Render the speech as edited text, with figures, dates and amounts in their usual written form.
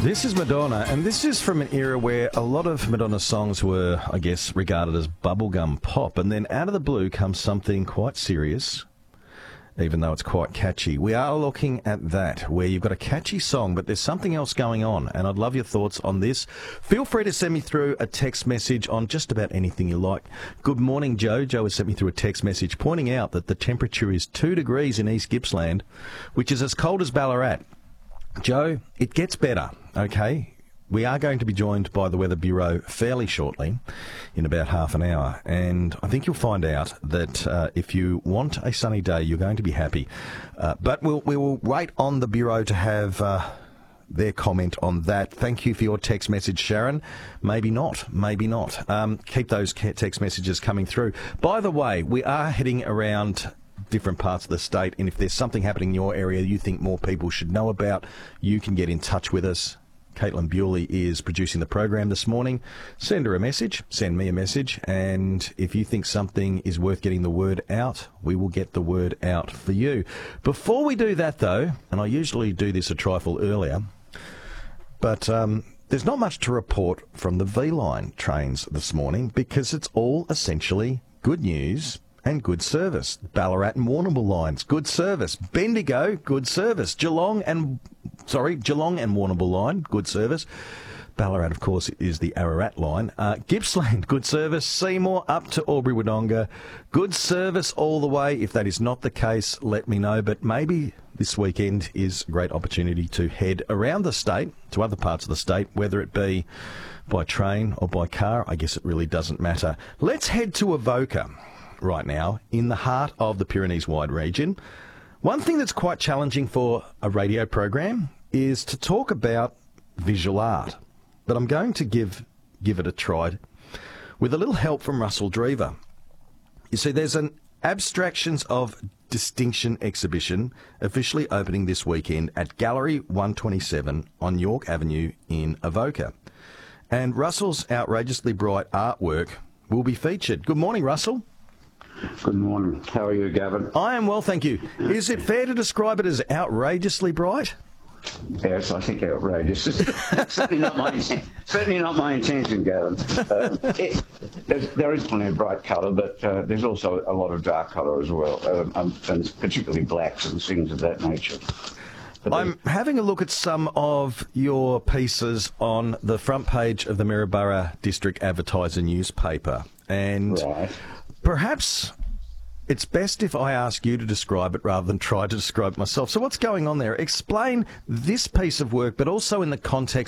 This is Madonna, and this is from an era where a lot of Madonna songs were, I guess, regarded as bubblegum pop, and then out of the blue comes something quite serious, even though it's quite catchy. We are looking at that, where you've got a catchy song, but there's something else going on, and I'd love your thoughts on this. Feel free to send me through a text message on just about anything you like. Good morning, Joe. Joe has sent me through a text message pointing out that the temperature is 2 degrees in East Gippsland, which is as cold as Ballarat. Joe, it gets better, okay? We are going to be joined by the Weather Bureau fairly shortly, in about half an hour, and I think you'll find out that if you want a sunny day, you're going to be happy. But we will wait on the Bureau to have their comment on that. Thank you for your text message, Sharon. Maybe not, maybe not. Keep those text messages coming through. By the way, we are heading around different parts of the state, and if there's something happening in your area you think more people should know about, you can get in touch with us. Caitlin Bewley is producing the program this morning. Send her a message, send me a message, and if you think something is worth getting the word out, we will get the word out for you. Before we do that, though, and I usually do this a trifle earlier, but there's not much to report from the V-Line trains this morning because it's all essentially good news and good service. Ballarat and Warrnambool lines, good service. Bendigo, good service. Geelong and Warrnambool line, good service. Ballarat, of course, is the Ararat line. Gippsland, good service. Seymour up to Albury-Wodonga, good service all the way. If that is not the case, let me know. But maybe this weekend is a great opportunity to head around the state, to other parts of the state, whether it be by train or by car. I guess it really doesn't matter. Let's head to Avoca right now, in the heart of the Pyrenees-wide region. One thing that's quite challenging for a radio program is to talk about visual art, but I'm going to give it a try with a little help from Russell Drever. You see, there's an Abstractions of Distinction exhibition officially opening this weekend at Gallery 127 on York Avenue in Avoca, and Russell's outrageously bright artwork will be featured. Good morning, Russell. Good morning. How are you, Gavin? I am well, thank you. Is it fair to describe it as outrageously bright? Yes, I think outrageous. certainly not my intention, Gavin. There is plenty of bright colour, but there's also a lot of dark colour as well, and particularly blacks and things of that nature. I'm having a look at some of your pieces on the front page of the Maryborough District Advertiser newspaper, and right. Perhaps it's best if I ask you to describe it rather than try to describe it myself. So what's going on there? Explain this piece of work, but also in the context